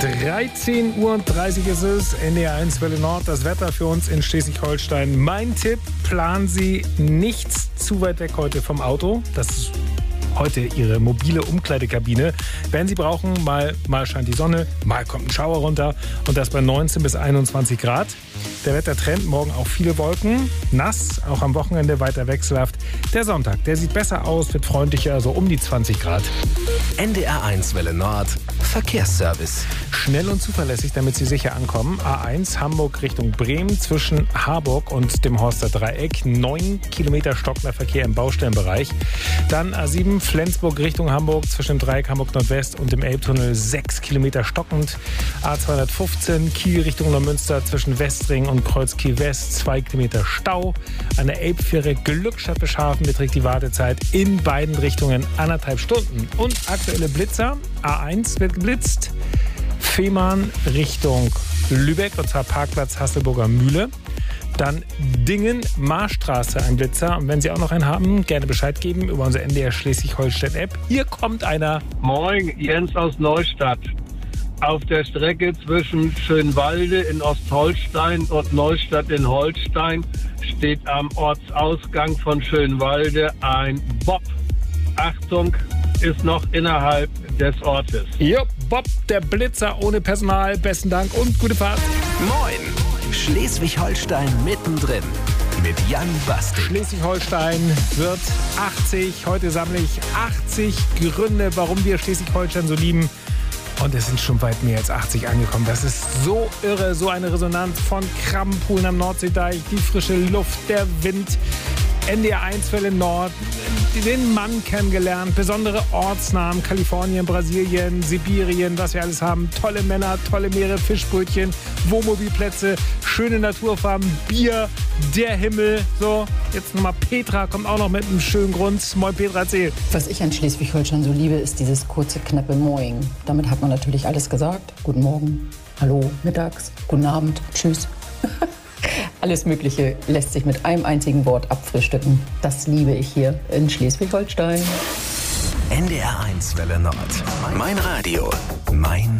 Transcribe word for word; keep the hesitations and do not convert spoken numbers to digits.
dreizehn Uhr dreißig ist es, N D R eins Welle Nord, das Wetter für uns in Schleswig-Holstein. Mein Tipp, planen Sie nichts zu weit weg heute vom Auto. Das ist heute Ihre mobile Umkleidekabine. Wenn Sie brauchen, mal, mal scheint die Sonne, mal kommt ein Schauer runter und das bei neunzehn bis einundzwanzig Grad. Der Wettertrend, morgen auch viele Wolken, nass, auch am Wochenende weiter wechselhaft. Der Sonntag, der sieht besser aus, wird freundlicher, so um die zwanzig Grad. N D R eins Welle Nord, Verkehrsservice. Schnell und zuverlässig, damit Sie sicher ankommen. A eins Hamburg Richtung Bremen zwischen Harburg und dem Horster Dreieck. Neun Kilometer stockender Verkehr im Baustellenbereich. Dann A sieben Flensburg Richtung Hamburg zwischen dem Dreieck Hamburg Nordwest und dem Elbtunnel. Sechs Kilometer stockend. A zweihundertfünfzehn Kiel Richtung Neumünster zwischen Westring und Kreuz Kiel West. Zwei Kilometer Stau. An der Elbfähre Glückstadt-Beschhafen beträgt die Wartezeit in beiden Richtungen anderthalb Stunden. Und aktuelle Blitzer. A eins wird geblitzt. Fehmarn Richtung Lübeck, und zwar Parkplatz Hasselburger Mühle. Dann Dingen, Marstraße, ein Blitzer. Und wenn Sie auch noch einen haben, gerne Bescheid geben über unsere N D R Schleswig-Holstein-App. Hier kommt einer. Moin, Jens aus Neustadt. Auf der Strecke zwischen Schönwalde in Ostholstein und Neustadt in Holstein steht am Ortsausgang von Schönwalde ein Bob. Achtung, ist noch innerhalb des Ortes. Ja, Bob, der Blitzer ohne Personal. Besten Dank und gute Fahrt. Moin, Schleswig-Holstein mittendrin mit Jan Bastel. Schleswig-Holstein wird achtzig. Heute sammle ich achtzig Gründe, warum wir Schleswig-Holstein so lieben. Und es sind schon weit mehr als achtzig angekommen. Das ist so irre, so eine Resonanz von Krabbenpoolen am Nordseedeich, die frische Luft, der Wind, N D R eins Welle Nord, den Mann kennengelernt, besondere Ortsnamen, Kalifornien, Brasilien, Sibirien, was wir alles haben, tolle Männer, tolle Meere, Fischbrötchen, Wohnmobilplätze, schöne Naturfarben, Bier, der Himmel. So, jetzt nochmal Petra, kommt auch noch mit einem schönen Grund. Moin Petra, erzähl. Was ich an Schleswig-Holstein so liebe, ist dieses kurze, knappe Moin. Damit hat man natürlich alles gesagt. Guten Morgen, hallo, mittags, guten Abend, tschüss. Alles Mögliche lässt sich mit einem einzigen Wort abfrühstücken. Das liebe ich hier in Schleswig-Holstein. N D R eins Welle Nord. Mein Radio, mein